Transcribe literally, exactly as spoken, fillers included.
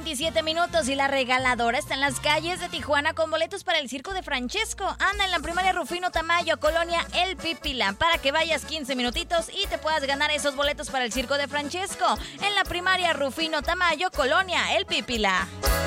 veintisiete minutos y la regaladora está en las calles de Tijuana con boletos para el circo de Francesco. Anda en la primaria Rufino Tamayo, colonia El Pípila, para que vayas quince minutitos y te puedas ganar esos boletos para el circo de Francesco. En la primaria Rufino Tamayo, colonia El Pípila.